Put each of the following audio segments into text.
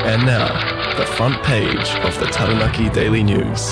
And now, the front page of the Taranaki Daily News.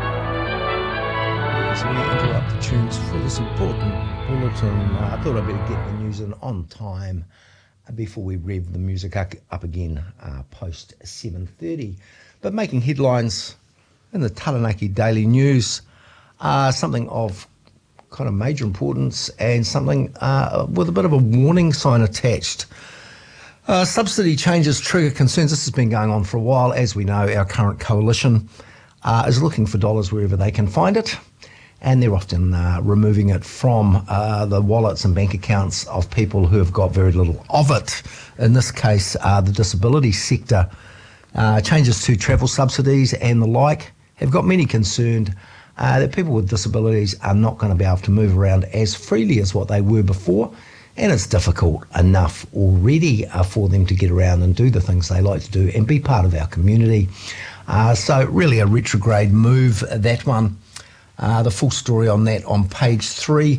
As we interrupt the tunes for this important bulletin, I thought I'd better get the news in on time before we rev the music up again post 7:30. But making headlines in the Taranaki Daily News, something of kind of major importance and something with a bit of a warning sign attached. Subsidy changes trigger concerns. This has been going on for a while. As we know, our current coalition is looking for dollars wherever they can find it, and they're often removing it from the wallets and bank accounts of people who have got very little of it. In this case, the disability sector. Changes to travel subsidies and the like have got many concerned that people with disabilities are not going to be able to move around as freely as what they were before. And it's difficult enough already for them to get around and do the things they like to do and be part of our community. So really a retrograde move, that one. The full story on that on page 3.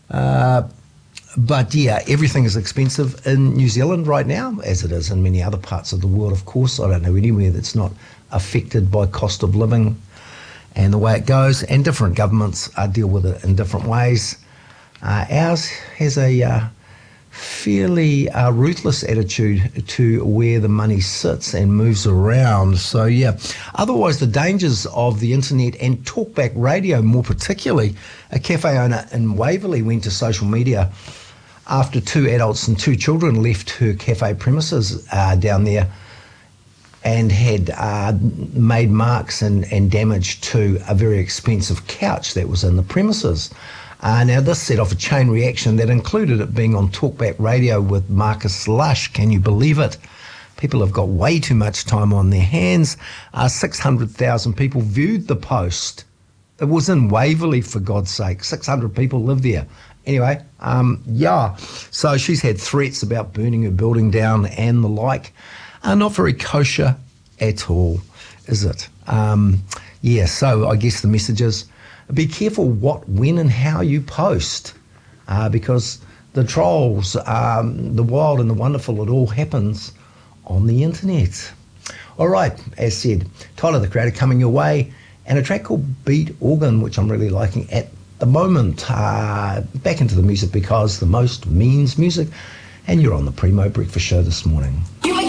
But yeah, everything is expensive in New Zealand right now, as it is in many other parts of the world, of course. I don't know anywhere that's not affected by cost of living and the way it goes. And different governments deal with it in different ways. Ours has a fairly ruthless attitude to where the money sits and moves around. So yeah, otherwise the dangers of the internet and talkback radio more particularly. A cafe owner in Waverley went to social media after 2 adults and 2 children left her cafe premises down there and had made marks and damage to a very expensive couch that was in the premises. Now, this set off a chain reaction that included it being on talkback radio with Marcus Lush. Can you believe it? People have got way too much time on their hands. 600,000 people viewed the post. It was in Waverley, for God's sake. 600 people live there. Anyway, yeah. So she's had threats about burning her building down and the like. Not very kosher at all, is it? Yeah, so I guess the message is, be careful what, when and how you post, because the trolls, the wild and the wonderful, it all happens on the internet. All right, as said, Tyler the Creator coming your way, and a track called Beat Organ, which I'm really liking at the moment. Back into the music because the most means music, and you're on the Primo Breakfast Show this morning.